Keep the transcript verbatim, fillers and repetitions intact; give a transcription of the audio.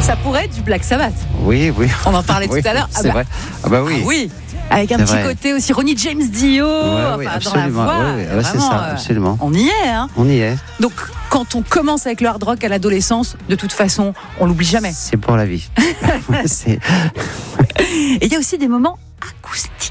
Ça pourrait être du Black Sabbath. Oui, oui. On en parlait oui, tout à l'heure. Ah c'est bah, vrai. Ah bah oui. Ah oui. Avec un C'est petit vrai. côté aussi Ronnie James Dio, Ouais, oui, enfin, dans la absolument. voix. Ouais, ouais, ouais, c'est vraiment, ça, euh, absolument. On y est, hein. On y est. Donc, quand on commence avec le hard rock à l'adolescence, de toute façon, on l'oublie jamais. C'est pour la vie. C'est... Et il y a aussi des moments acoustiques.